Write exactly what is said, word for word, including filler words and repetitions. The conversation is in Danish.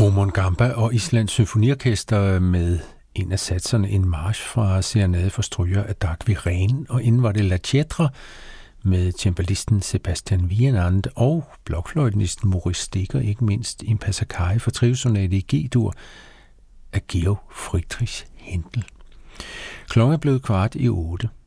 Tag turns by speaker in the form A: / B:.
A: Komon Gamba og Islands Symfoniorkester med en af satserne, en march fra Serenade for stryger af Dag Viren, og inden var det La Cetra med cembalisten Sebastian Wienand og blokfløjtenisten Maurice Stikker, ikke mindst en Passacagli for trivsonate i G-dur af Georg Friedrich Händel. Klokken er blevet kvart i otte.